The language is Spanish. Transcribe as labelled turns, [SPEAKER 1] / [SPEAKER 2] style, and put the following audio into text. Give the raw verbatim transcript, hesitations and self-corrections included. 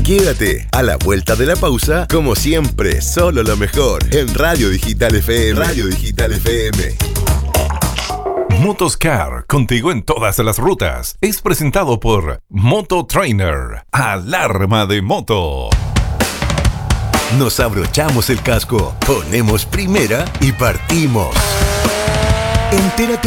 [SPEAKER 1] Quédate a la vuelta de la pausa, como siempre, solo lo mejor en Radio Digital F M. Radio Digital F M.
[SPEAKER 2] Motoscar, contigo en todas las rutas. Es presentado por Moto Trainer, alarma de moto.
[SPEAKER 1] Nos abrochamos el casco, ponemos primera y partimos. Entérate